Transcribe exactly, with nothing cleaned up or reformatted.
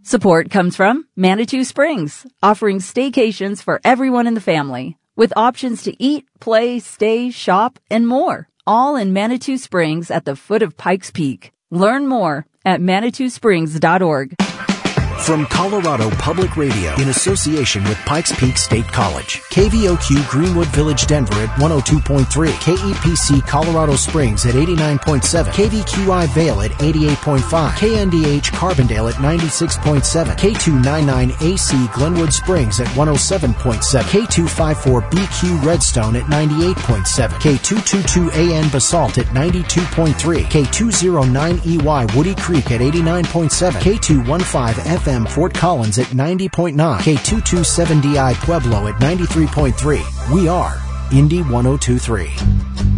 Support comes from Manitou Springs, offering staycations for everyone in the family, with options to eat, play, stay, shop, and more, all in Manitou Springs at the foot of Pikes Peak. Learn more at manitou springs dot org. From Colorado Public Radio, in association with Pikes Peak State College, K V O Q Greenwood Village, Denver at one oh two point three, K E P C Colorado Springs at eighty-nine point seven, K V Q I Vail at eighty-eight point five, K N D H Carbondale at ninety-six point seven, K two ninety-nine A C Glenwood Springs at one oh seven point seven, K two fifty-four B Q Redstone at ninety-eight point seven, K two twenty-two A N Basalt at ninety-two point three, K two oh nine E Y Woody Creek at eighty-nine point seven, K two fifteen F M Fort Collins at ninety point nine, K two twenty-seven D I Pueblo at ninety-three point three. We are Indy one oh two point three.